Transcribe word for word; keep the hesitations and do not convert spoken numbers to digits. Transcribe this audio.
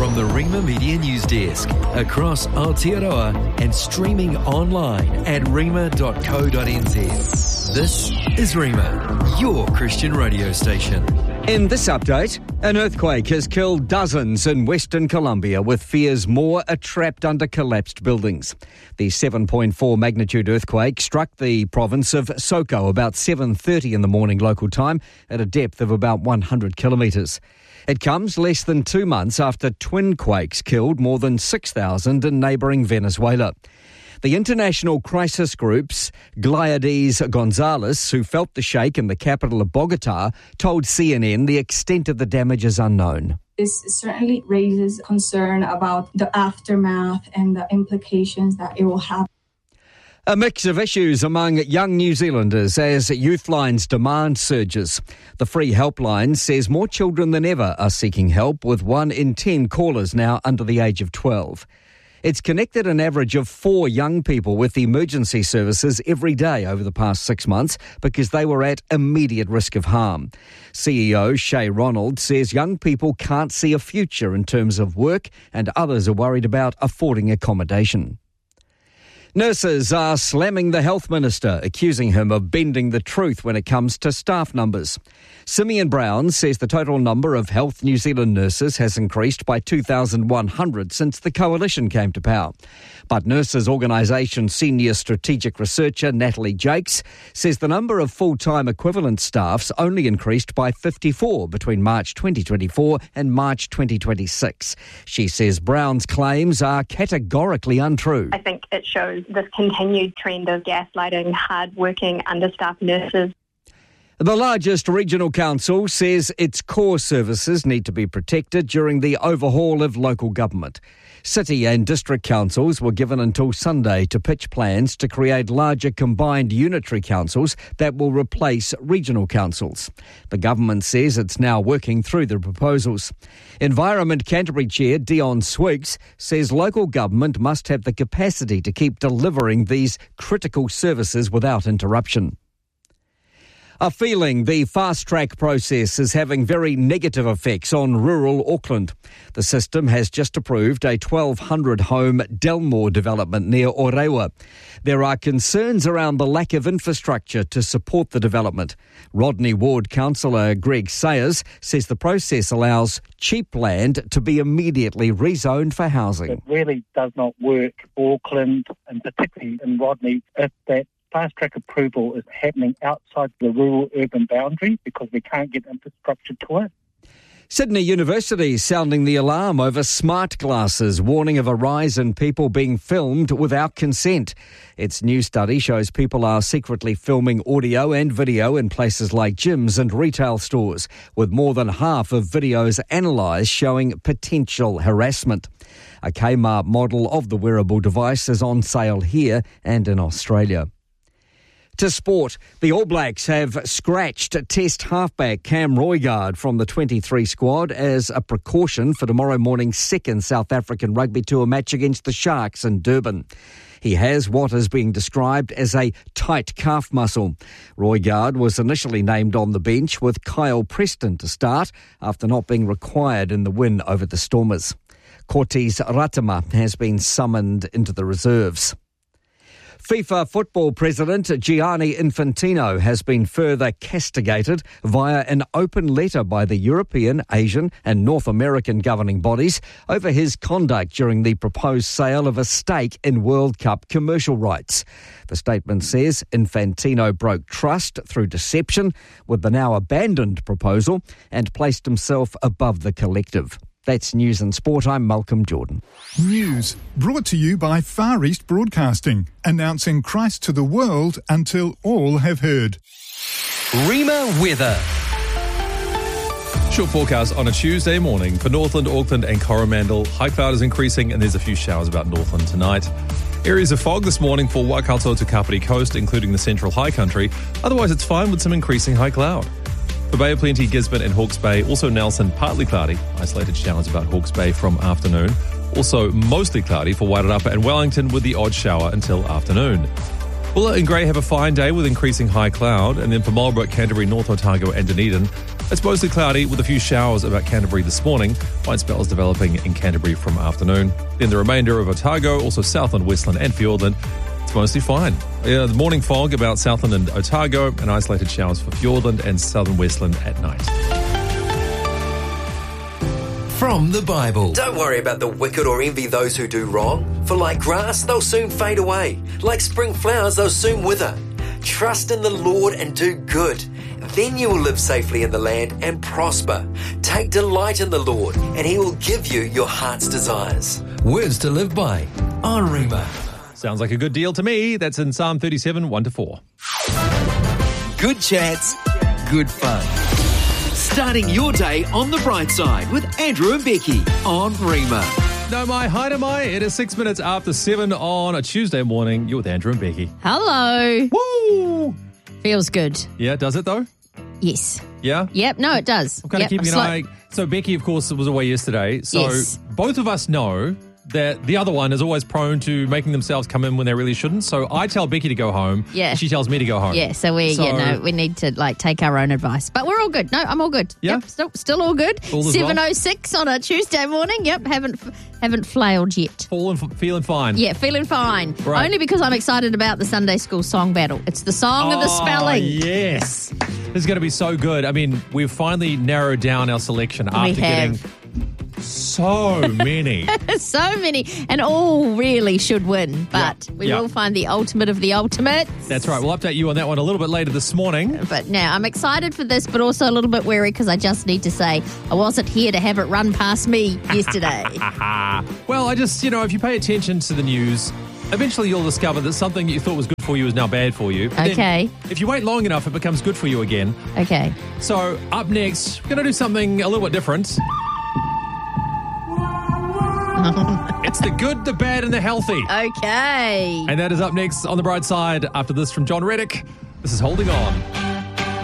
from the Rima Media News Desk across Aotearoa and streaming online at rima dot co dot n z. This is Rima, your Christian radio station. In this update, an earthquake has killed dozens in Western Colombia, with fears more are trapped under collapsed buildings. The seven point four magnitude earthquake struck the province of Soco about seven thirty in the morning local time at a depth of about one hundred kilometres. It comes less than two months after twin quakes killed more than six thousand in neighbouring Venezuela. The international crisis group's Gladys Gonzalez, who felt the shake in the capital of Bogota, told C N N the extent of the damage is unknown. This certainly raises concern about the aftermath and the implications that it will have. A mix of issues among young New Zealanders as Youthline's demand surges. The free helpline says more children than ever are seeking help, with one in ten callers now under the age of twelve. It's connected an average of four young people with emergency services every day over the past six months because they were at immediate risk of harm. C E O Shay Ronald says young people can't see a future in terms of work, and others are worried about affording accommodation. Nurses are slamming the health minister, accusing him of bending the truth when it comes to staff numbers. Simeon Brown says the total number of Health New Zealand nurses has increased by two thousand one hundred since the coalition came to power. But Nurses Organisation senior strategic researcher Natalie Jakes says the number of full-time equivalent staffs only increased by fifty-four between March twenty twenty-four and March twenty twenty-six. She says Brown's claims are categorically untrue. I think it shows this continued trend of gaslighting hard-working, understaffed nurses. The largest regional council says its core services need to be protected during the overhaul of local government. City and district councils were given until Sunday to pitch plans to create larger combined unitary councils that will replace regional councils. The government says it's now working through the proposals. Environment Canterbury Chair Dion Swiggs says local government must have the capacity to keep delivering these critical services without interruption. A feeling the fast-track process is having very negative effects on rural Auckland. The system has just approved a twelve hundred home Delmore development near Orewa. There are concerns around the lack of infrastructure to support the development. Rodney Ward councillor Greg Sayers says the process allows cheap land to be immediately rezoned for housing. It really does not work for Auckland, and particularly in Rodney, if that fast-track approval is happening outside the rural-urban boundary because we can't get infrastructure to it. Sydney University sounding the alarm over smart glasses, warning of a rise in people being filmed without consent. Its new study shows people are secretly filming audio and video in places like gyms and retail stores, with more than half of videos analysed showing potential harassment. A Kmart model of the wearable device is on sale here and in Australia. To sport, the All Blacks have scratched Test halfback Cam Roigard from the twenty-three squad as a precaution for tomorrow morning's second South African Rugby Tour match against the Sharks in Durban. He has what is being described as a tight calf muscle. Roigard was initially named on the bench with Kyle Preston to start after not being required in the win over the Stormers. Cortez Ratama has been summoned into the reserves. FIFA football president Gianni Infantino has been further castigated via an open letter by the European, Asian and North American governing bodies over his conduct during the proposed sale of a stake in World Cup commercial rights. The statement says Infantino broke trust through deception with the now abandoned proposal and placed himself above the collective. That's News and Sport. I'm Malcolm Jordan. News brought to you by Far East Broadcasting, announcing Christ to the world until all have heard. Rima weather. Short forecast on a Tuesday morning for Northland, Auckland and Coromandel. High cloud is increasing and there's a few showers about Northland tonight. Areas of fog this morning for Waikato to Kapiti Coast, including the central high country. Otherwise, it's fine with some increasing high cloud. For Bay of Plenty, Gisborne and Hawke's Bay, also Nelson, partly cloudy. Isolated showers about Hawke's Bay from afternoon. Also mostly cloudy for Wairarapa and Wellington with the odd shower until afternoon. Bulla and Grey have a fine day with increasing high cloud. And then for Marlborough, Canterbury, North Otago and Dunedin, It's mostly cloudy with a few showers about Canterbury this morning. Fine spells developing in Canterbury from afternoon. Then the remainder of Otago, also Southland, Westland and Fiordland. It's mostly fine. Yeah, the morning fog about Southland and Otago, and isolated showers for Fiordland and Southern Westland at night. From the Bible. Don't worry about the wicked or envy those who do wrong, for like grass, they'll soon fade away. Like spring flowers, they'll soon wither. Trust in the Lord and do good. Then you will live safely in the land and prosper. Take delight in the Lord, and he will give you your heart's desires. Words to live by on Rhema. Sounds like a good deal to me. That's in Psalm thirty-seven, one to four. Good chats, good fun. Starting your day on the bright side with Andrew and Becky on Rhema. No, my, hi to my. It is six minutes after seven on a Tuesday morning. You're with Andrew and Becky. Hello. Woo! Feels good. Yeah, does it though? Yes. Yeah? Yep, no, it does. I'm kind yep, of keeping I'm an eye. So Becky, of course, was away yesterday. So Yes. both of us know that the other one is always prone to making themselves come in when they really shouldn't. So I tell Becky to go home. Yeah. And she tells me to go home. Yeah, so we, So- you know, we need to like take our own advice. But we're all good. No, I'm all good. Yeah? Yep, still, still all good. All is well? seven oh six on a Tuesday morning. Yep, haven't haven't flailed yet. Falling, feeling fine. Yeah, feeling fine. Right. Only because I'm excited about the Sunday school song battle. It's the song of the Oh, spelling. yes. This is going to be so good. I mean, we've finally narrowed down our selection We after have. getting so many. So many, and all really should win. But Yeah, we yeah. will find the ultimate of the ultimate. That's right. We'll update you on that one a little bit later this morning. But now I'm excited for this, but also a little bit wary because I just need to say I wasn't here to have it run past me yesterday. Well, I just, you know, if you pay attention to the news, eventually you'll discover that something you thought was good for you is now bad for you. But then Okay. if you wait long enough, it becomes good for you again. Okay. So up next, we're going to do something a little bit different. It's the good, the bad, and the healthy. Okay. And that is up next on the bright side after this from John Reddick. This is Holding On.